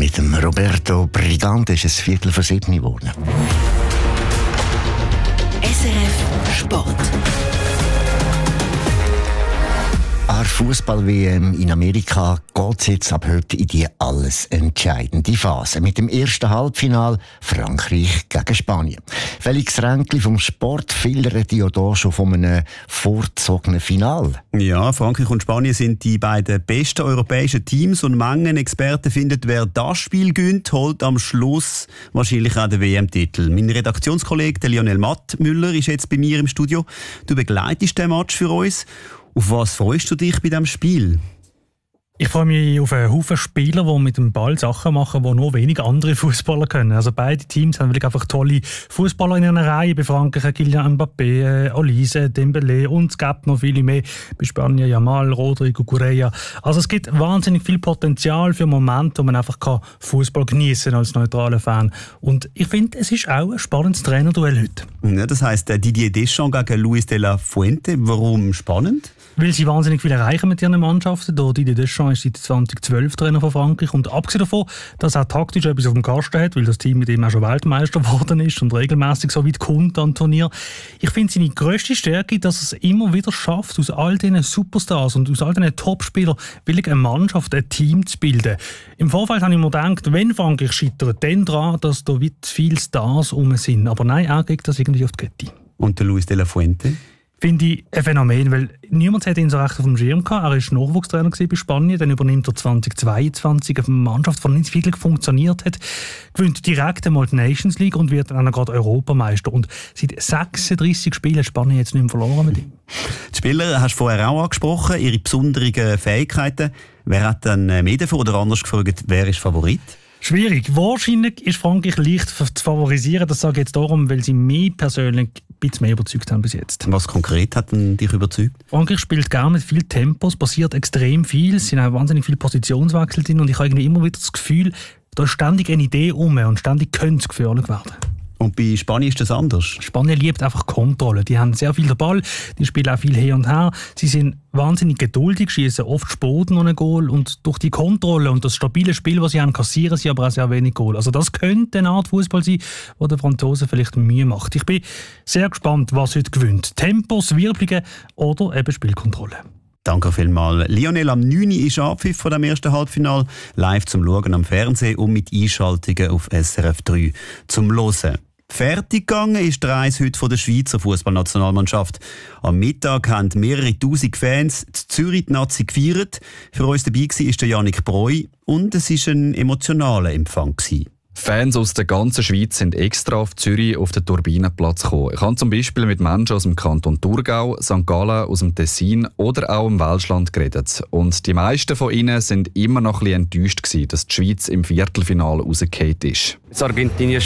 mit dem Roberto Brigante ist es 6:45 geworden. SRF Sport. An der Fußball-WM in Amerika geht es jetzt ab heute in die alles entscheidende Phase. Mit dem ersten Halbfinal Frankreich gegen Spanien. Felix Ränkli vom Sport filtert ja hier schon von einem vorzogenen Final. Ja, Frankreich und Spanien sind die beiden besten europäischen Teams und manche Experten finden, wer das Spiel gewinnt, holt am Schluss wahrscheinlich auch den WM-Titel. Mein Redaktionskollege der Lionel Mattmüller ist jetzt bei mir im Studio. Du begleitest den Match für uns. Auf was freust du dich bei diesem Spiel? Ich freue mich auf einen Haufen Spieler, die mit dem Ball Sachen machen, die nur wenig andere Fußballer können. Also beide Teams haben wirklich einfach tolle Fußballer in einer Reihe. Bei Frankreich Kylian Mbappé, Olise, Dembélé und es gibt noch viele mehr. Bei Spanien Yamal, Rodrigo, Correa. Also es gibt wahnsinnig viel Potenzial für Momente, wo man einfach Fußball genießen kann als neutraler Fan. Und ich finde, es ist auch ein spannendes Trainerduell heute. Ja, das heisst Didier Deschamps gegen Luis de la Fuente. Warum spannend? Weil sie wahnsinnig viel erreichen mit ihren Mannschaften. Didier Deschamps ist seit 2012 Trainer von Frankreich. Und abgesehen davon, dass er taktisch etwas auf dem Kasten hat, weil das Team mit ihm auch schon Weltmeister geworden ist und regelmäßig so weit kommt an Turnier. Ich finde seine grösste Stärke, dass er es immer wieder schafft, aus all diesen Superstars und aus all diesen Topspielern wirklich eine Mannschaft, ein Team zu bilden. Im Vorfeld habe ich mir gedacht, wenn Frankreich scheitert, dann daran, dass da weit viele Stars rum sind. Aber nein, er kriegt das irgendwie auf die Kette. Und der Luis de la Fuente? Finde ich ein Phänomen, weil niemand hat ihn so recht auf dem Schirm gehabt. Er war Nachwuchstrainer bei Spanien, dann übernimmt er 2022 eine Mannschaft, die nicht wirklich funktioniert hat, gewinnt direkt einmal die Nations League und wird dann gerade Europameister. Und seit 36 Spielen hat Spanien jetzt nicht mehr verloren mit ihm. Die Spieler hast du vorher auch angesprochen, ihre besonderen Fähigkeiten. Wer hat dann mehr davon oder anders gefragt, wer ist Favorit? Schwierig. Wahrscheinlich ist Frankreich leicht zu favorisieren. Das sage ich jetzt darum, weil sie mich persönlich ein bisschen mehr überzeugt haben bis jetzt. Was konkret hat denn dich überzeugt? Frankreich spielt gerne mit viel Tempo, es passiert extrem viel, es sind auch wahnsinnig viele Positionswechsel drin und ich habe irgendwie immer wieder das Gefühl, da ist ständig eine Idee und ständig könnte es gefährlich werden. Und bei Spanien ist das anders? Spanien liebt einfach Kontrolle. Die haben sehr viel den Ball, die spielen auch viel her und her. Sie sind wahnsinnig geduldig, schießen oft Spoten ohne Goal und durch die Kontrolle und das stabile Spiel, das sie haben, kassieren sie aber auch sehr wenig Goal. Also das könnte eine Art Fußball sein, wo der Franzosen vielleicht Mühe macht. Ich bin sehr gespannt, was heute gewinnt. Tempos, Wirbelungen oder eben Spielkontrolle. Danke vielmals. Lionel, am 9. Uhr ist Abpfiff von dem ersten Halbfinale. Live zum Schauen am Fernsehen und mit Einschaltungen auf SRF 3 zum Hören. Fertig gegangen ist die Reise heute von der Schweizer Fußballnationalmannschaft. Am Mittag haben mehrere tausend Fans in Zürich die Nazi gefeiert. Für uns dabei war der Yannick Breu und es war ein emotionaler Empfang. Fans aus der ganzen Schweiz sind extra auf Zürich auf den Turbinenplatz gekommen. Ich habe zum Beispiel mit Menschen aus dem Kanton Thurgau, St. Gallen, aus dem Tessin oder auch im Welschland geredet. Und die meisten von ihnen sind immer noch ein bisschen enttäuscht gewesen, dass die Schweiz im Viertelfinale rausgefallen ist. Argentinien